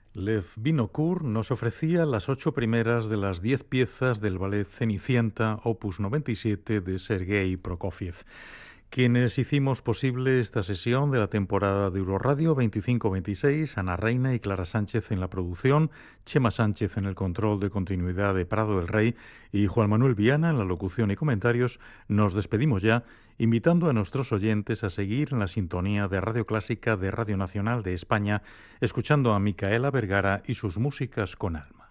Lev Vinokur nos ofrecía las 8 primeras de las 10 piezas del ballet Cenicienta, opus 97 de Sergei Prokofiev. Quienes hicimos posible esta sesión de la temporada de Euroradio 25-26, Ana Reina y Clara Sánchez en la producción, Chema Sánchez en el control de continuidad de Prado del Rey y Juan Manuel Viana en la locución y comentarios, nos despedimos ya, invitando a nuestros oyentes a seguir en la sintonía de Radio Clásica de Radio Nacional de España, escuchando a Micaela Vergara y sus músicas con alma.